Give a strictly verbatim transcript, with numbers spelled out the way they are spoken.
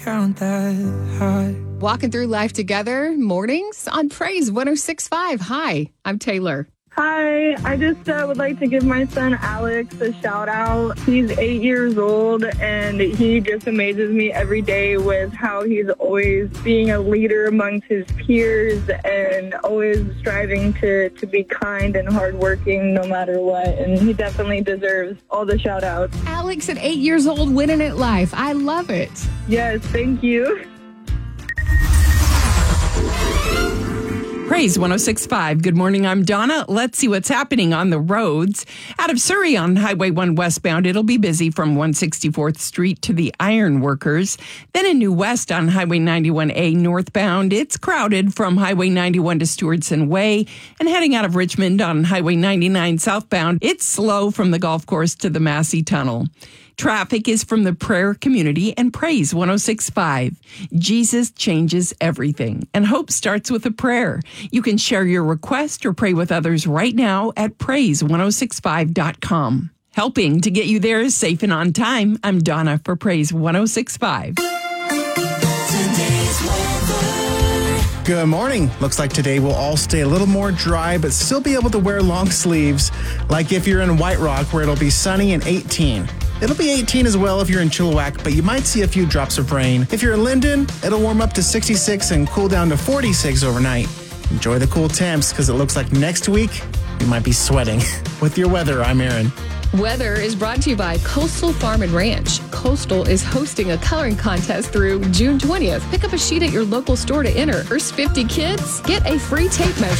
Count that high. Walking through life together, mornings on Praise one oh six point five. Hi, I'm Taylor. Hi, I just uh, would like to give my son Alex a shout out. He's eight years old and he just amazes me every day with how he's always being a leader amongst his peers and always striving to, to be kind and hardworking no matter what. And he definitely deserves all the shout outs. Alex at eight years old winning at life. I love it. Yes, thank you. Praise one oh six point five. Good morning, I'm Donna. Let's see what's happening on the roads. Out of Surrey on Highway one westbound, it'll be busy from one sixty-fourth Street to the Iron Workers. Then in New West on Highway ninety-one A northbound, it's crowded from Highway ninety-one to Stewardson Way. And heading out of Richmond on Highway ninety-nine southbound, it's slow from the golf course to the Massey Tunnel. Traffic is from the prayer community and Praise one oh six point five. Jesus changes everything, and hope starts with a prayer. You can share your request or pray with others right now at praise one oh six five dot com. Helping to get you there safe and on time, I'm Donna for Praise one oh six point five. Good morning. Looks like today will all stay a little more dry, but still be able to wear long sleeves, like if you're in White Rock, where it'll be sunny and eighteen. It'll be eighteen as well if you're in Chilliwack, but you might see a few drops of rain. If you're in Linden, it'll warm up to sixty-six and cool down to forty-six overnight. Enjoy the cool temps, because it looks like next week you might be sweating. With your weather, I'm Aaron. Weather is brought to you by Coastal Farm and Ranch. Coastal is hosting a coloring contest through June twentieth. Pick up a sheet at your local store to enter. First fifty kids get a free tape measure.